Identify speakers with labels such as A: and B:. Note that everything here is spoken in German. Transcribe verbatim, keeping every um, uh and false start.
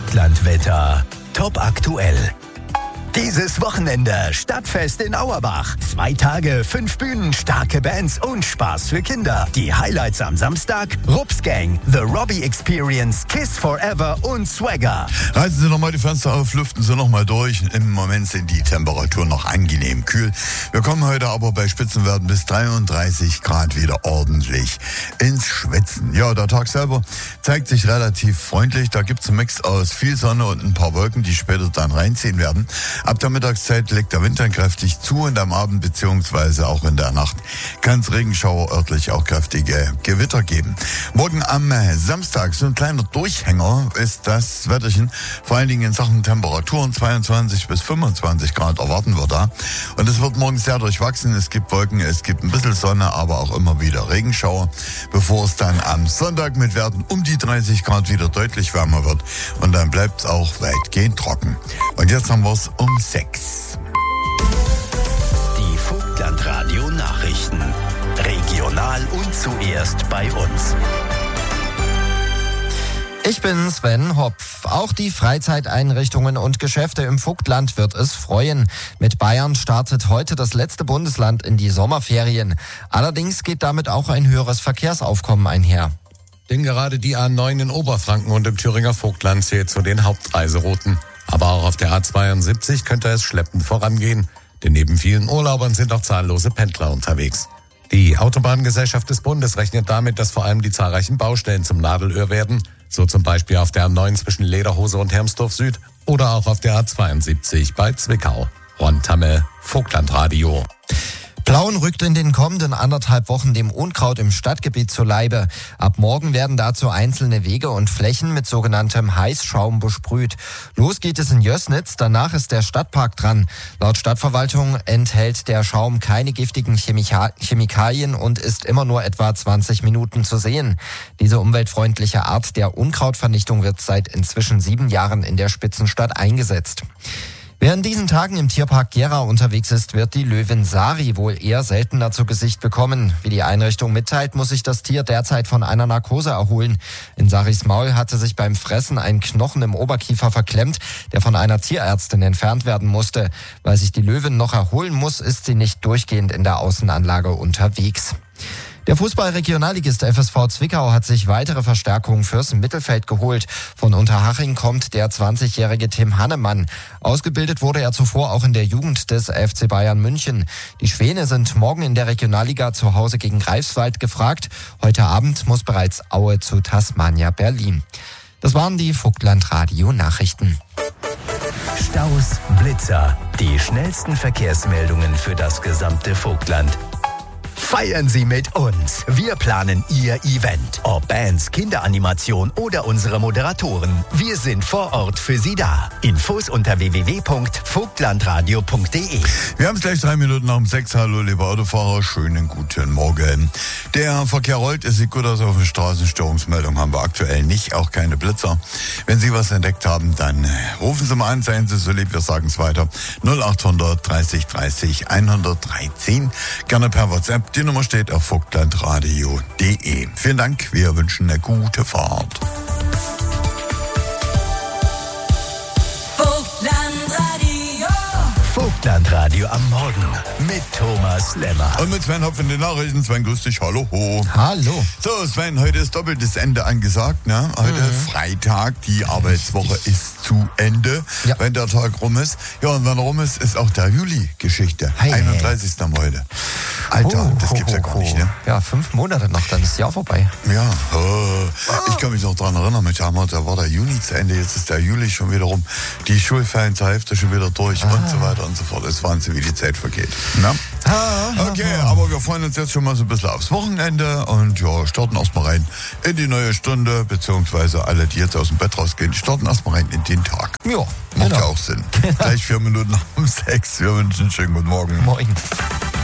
A: Vogtlandwetter. Top aktuell. Dieses Wochenende Stadtfest in Auerbach. Zwei Tage, fünf Bühnen, starke Bands und Spaß für Kinder. Die Highlights am Samstag: Rups Gang, The Robbie Experience, Kiss Forever und Swagger.
B: Reißen Sie nochmal die Fenster auf, lüften Sie nochmal durch. Im Moment sind die Temperaturen noch angenehm kühl. Wir kommen heute aber bei Spitzenwerten bis dreiunddreißig Grad wieder ordentlich ins Schwitzen. Ja, der Tag selber zeigt sich relativ freundlich. Da gibt es einen Mix aus viel Sonne und ein paar Wolken, die später dann reinziehen werden. Ab der Mittagszeit legt der Wind dann kräftig zu und am Abend bzw. auch in der Nacht kann es Regenschauer, örtlich auch kräftige Gewitter geben. Morgen am Samstag, so ein kleiner Durchhänger ist das Wetterchen, vor allen Dingen in Sachen Temperaturen, zweiundzwanzig bis fünfundzwanzig Grad erwarten wir da. Und es wird morgen sehr durchwachsen, es gibt Wolken, es gibt ein bisschen Sonne, aber auch immer wieder Regenschauer, bevor es dann am Sonntag mit Werten um die dreißig Grad wieder deutlich wärmer wird und dann bleibt es auch weitgehend trocken. Und jetzt haben wir es um sechs.
A: Die Vogtlandradio Nachrichten. Regional und zuerst bei uns.
C: Ich bin Sven Hopf. Auch die Freizeiteinrichtungen und Geschäfte im Vogtland wird es freuen. Mit Bayern startet heute das letzte Bundesland in die Sommerferien. Allerdings geht damit auch ein höheres Verkehrsaufkommen einher.
D: Denn gerade die A neun in Oberfranken und im Thüringer Vogtland zählt zu den Hauptreiserouten. Aber auch auf der A zweiundsiebzig könnte es schleppend vorangehen, denn neben vielen Urlaubern sind auch zahllose Pendler unterwegs. Die Autobahngesellschaft des Bundes rechnet damit, dass vor allem die zahlreichen Baustellen zum Nadelöhr werden, so zum Beispiel auf der A neun zwischen Lederhose und Hermsdorf Süd oder auch auf der A zweiundsiebzig bei Zwickau. Ron Tamme, Vogtlandradio.
C: Plauen rückt in den kommenden anderthalb Wochen dem Unkraut im Stadtgebiet zu Leibe. Ab morgen werden dazu einzelne Wege und Flächen mit sogenanntem Heißschaum besprüht. Los geht es in Jößnitz, danach ist der Stadtpark dran. Laut Stadtverwaltung enthält der Schaum keine giftigen Chemika- Chemikalien und ist immer nur etwa zwanzig Minuten zu sehen. Diese umweltfreundliche Art der Unkrautvernichtung wird seit inzwischen sieben Jahren in der Spitzenstadt eingesetzt. Wer in diesen Tagen im Tierpark Gera unterwegs ist, wird die Löwin Sari wohl eher seltener zu Gesicht bekommen. Wie die Einrichtung mitteilt, muss sich das Tier derzeit von einer Narkose erholen. In Saris Maul hatte sich beim Fressen ein Knochen im Oberkiefer verklemmt, der von einer Tierärztin entfernt werden musste. Weil sich die Löwin noch erholen muss, ist sie nicht durchgehend in der Außenanlage unterwegs. Der Fußball-Regionalligist F S V Zwickau hat sich weitere Verstärkungen fürs Mittelfeld geholt. Von Unterhaching kommt der zwanzigjährige Tim Hannemann. Ausgebildet wurde er zuvor auch in der Jugend des F C Bayern München. Die Schwäne sind morgen in der Regionalliga zu Hause gegen Greifswald gefragt. Heute Abend muss bereits Aue zu Tasmania Berlin. Das waren die Vogtlandradio-Nachrichten.
A: Staus, Blitzer, die schnellsten Verkehrsmeldungen für das gesamte Vogtland. Feiern Sie mit uns. Wir planen Ihr Event. Ob Bands, Kinderanimation oder unsere Moderatoren. Wir sind vor Ort für Sie da. Infos unter w w w punkt vogtlandradio punkt d e.
B: Wir haben es gleich drei Minuten nach um sechs. Hallo, liebe Autofahrer. Schönen guten Morgen. Der Verkehr rollt. Es sieht gut aus auf den Straßen. Störungsmeldung haben wir aktuell nicht. Auch keine Blitzer. Wenn Sie was entdeckt haben, dann rufen Sie mal an. Seien Sie so lieb. Wir sagen es weiter. null achthundert dreißig dreißig hundertdreizehn. Gerne per WhatsApp. Die Nummer steht auf vogtlandradio punkt d e. Vielen Dank, wir wünschen eine gute Fahrt.
A: Vogtlandradio. Vogtlandradio am Morgen mit Thomas Lemmer.
B: Und mit Sven Hopf in den Nachrichten. Sven, grüß dich, hallo. Ho.
C: Hallo.
B: So, Sven, heute ist doppeltes Ende angesagt, ne? Heute mhm. Freitag, die Arbeitswoche Richtig. ist zu Ende, ja. wenn der Tag rum ist. Ja, und wenn er rum ist, ist auch der Juli-Geschichte.
C: Hey,
B: einunddreißigsten Hey. heute. Alter,
C: oh,
B: das gibt's
C: oh,
B: ja gar
C: oh.
B: nicht, ne?
C: Ja, fünf Monate noch, dann ist das Jahr vorbei.
B: Ja, oh. ich kann mich noch dran erinnern, mit Hammer, da war der Juni zu Ende, jetzt ist der Juli schon wieder rum. Die Schulferien zur Hälfte schon wieder durch ah. und so weiter und so fort. Es ist Wahnsinn, wie die Zeit vergeht. Na? Okay, aber wir freuen uns jetzt schon mal so ein bisschen aufs Wochenende und ja, starten erstmal rein in die neue Stunde, beziehungsweise alle, die jetzt aus dem Bett rausgehen, starten erstmal rein in den Tag.
C: Ja,
B: macht
C: genau.
B: ja auch Sinn. Gleich vier Minuten nach um sechs. Wir wünschen einen schönen guten Morgen.
C: Morgen.